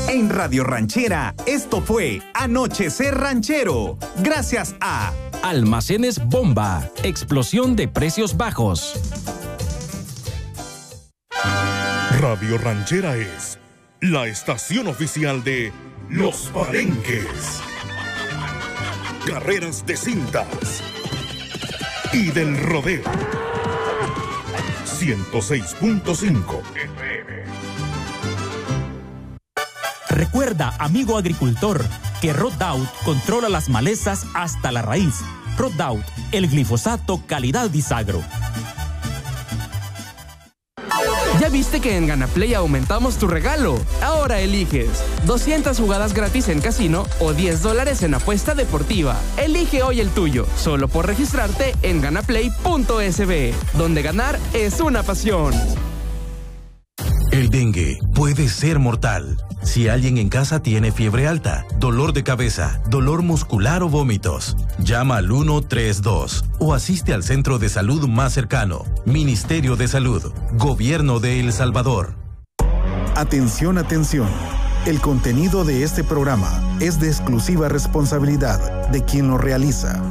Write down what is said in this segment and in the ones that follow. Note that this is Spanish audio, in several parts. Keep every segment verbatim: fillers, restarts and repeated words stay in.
En Radio Ranchera, esto fue Anochecer Ranchero. Gracias a Almacenes Bomba. Explosión de precios bajos. Radio Ranchera es la estación oficial de Los Palenques, carreras de cintas y del rodeo. ciento seis punto cinco F M. Recuerda, amigo agricultor, que Roundup controla las malezas hasta la raíz. Roundup, el glifosato calidad Disagro. ¿Ya viste que en Ganaplay aumentamos tu regalo? Ahora eliges doscientas jugadas gratis en casino o diez dólares en apuesta deportiva. Elige hoy el tuyo, solo por registrarte en ganaplay punto es be, donde ganar es una pasión. El dengue puede ser mortal. Si alguien en casa tiene fiebre alta, dolor de cabeza, dolor muscular o vómitos, llama al uno tres dos o asiste al centro de salud más cercano. Ministerio de Salud, Gobierno de El Salvador. Atención, atención. El contenido de este programa es de exclusiva responsabilidad de quien lo realiza.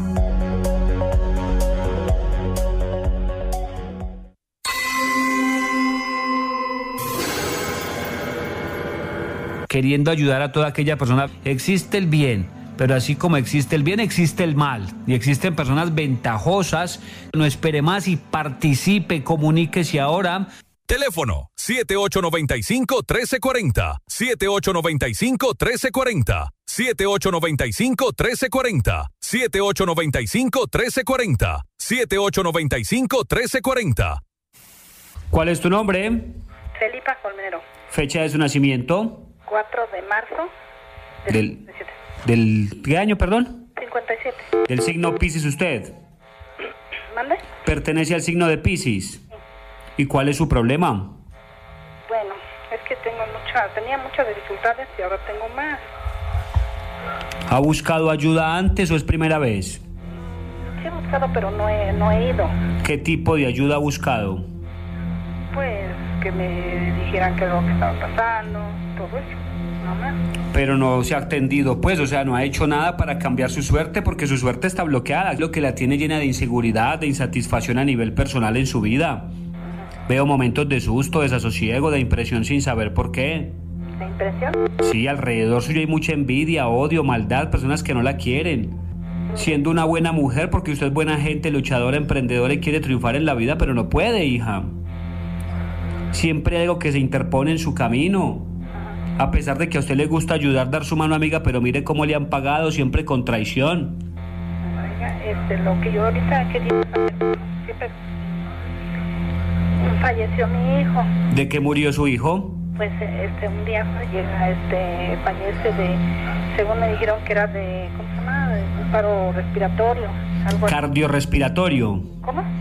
Queriendo ayudar a toda aquella persona. Existe el bien, pero así como existe el bien, existe el mal. Y existen personas ventajosas. No espere más y participe, comuníquese ahora. Teléfono siete ocho nueve cinco, uno tres cuatro cero, siete ocho nueve cinco, uno tres cuatro cero, siete ocho nueve cinco, uno tres cuatro cero, siete ocho nueve cinco, uno tres cuatro cero, siete ocho nueve cinco, uno tres cuatro cero. ¿Cuál es tu nombre? Felipa Colmenero. Fecha de su nacimiento. cuatro de marzo del, del ¿qué año, perdón? cincuenta y siete. Del signo Piscis usted. ¿Mande? Pertenece al signo de Piscis. Sí. ¿Y cuál es su problema? Bueno, es que tengo mucha, tenía muchas dificultades y ahora tengo más. ¿Ha buscado ayuda antes o es primera vez? Sí he buscado, pero no he, no he ido. ¿Qué tipo de ayuda ha buscado? Pues que me dijeran qué es lo que estaba pasando, todo eso, nada más. Pero no se ha atendido, pues, o sea, no ha hecho nada para cambiar su suerte porque su suerte está bloqueada, lo que la tiene llena de inseguridad, de insatisfacción a nivel personal en su vida. Uh-huh. Veo momentos de susto, desasosiego, de impresión sin saber por qué. ¿De impresión? Sí, alrededor suyo hay mucha envidia, odio, maldad, personas que no la quieren. Siendo una buena mujer porque usted es buena gente, luchadora, emprendedora y quiere triunfar en la vida, pero no puede, hija. Siempre hay algo que se interpone en su camino. A pesar de que a usted le gusta ayudar, dar su mano amiga, pero mire cómo le han pagado, siempre con traición. Oiga, este, lo que yo ahorita quería saber, siempre falleció mi hijo. ¿De qué murió su hijo? Pues este, un día llega, este, fallece de, según me dijeron que era de, ¿cómo se llama? De un paro respiratorio. Algo Cardiorrespiratorio. ¿Cómo?